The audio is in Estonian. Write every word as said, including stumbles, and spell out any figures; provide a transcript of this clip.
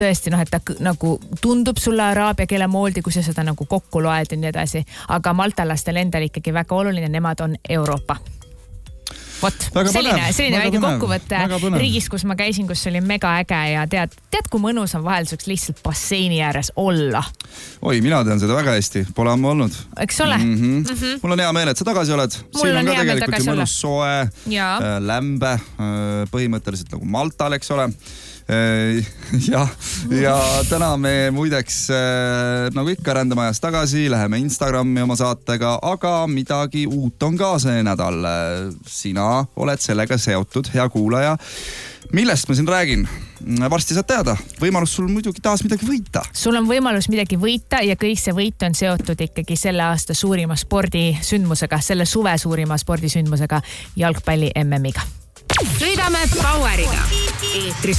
tõesti, noh, et ta nagu tundub sulle araabia keele moodi, kui sa seda nagu kokku loed ja nii edasi. Aga maltalastel endal ikkagi väga oluline, nemad on Euroopa. Vot, selline, selline väike kokkuvõtte riigis, kus ma käisin, kus oli mega äge ja tead, tead, kui mõnus on vahelduseks lihtsalt basseini ääres olla. Oi, mina tean seda väga hästi, pole ammu olnud. Eks ole? Mm-hmm. Mm-hmm. Mul on hea meel, et sa tagasi oled. Mul Siin on, on hea ka meel tegelikult tagasi ju olla. mõnus soe, äh, lämbe, äh, põhimõtteliselt nagu Maltal, eks ole. Ja, ja täna me muideks nagu ikka rändame ajas tagasi, läheme Instagrami oma saatega, aga midagi uut on ka see nädal. Sina oled sellega seotud, hea kuulaja. Millest ma siin räägin? Varsti saad teada. Võimalus sul muidugi taas midagi võita. Sul on võimalus midagi võita ja kõik see võit on seotud ikkagi selle aasta suurima spordisündmusega, selle suve suurima spordisündmusega, jalgpalli M M-iga. Sõidame Poweriga. Eetris